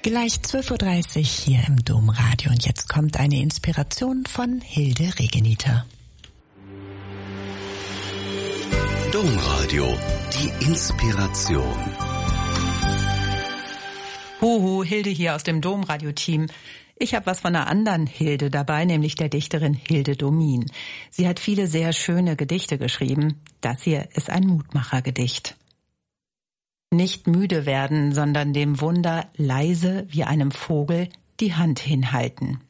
Gleich 12.30 Uhr hier im Domradio und jetzt kommt eine Inspiration von Hilde Regeniter. Domradio, die Inspiration. Huhu, Hilde hier aus dem Domradio-Team. Ich habe was von einer anderen Hilde dabei, nämlich der Dichterin Hilde Domin. Sie hat viele sehr schöne Gedichte geschrieben. Das hier ist ein Mutmachergedicht. Nicht müde werden, sondern dem Wunder leise wie einem Vogel die Hand hinhalten.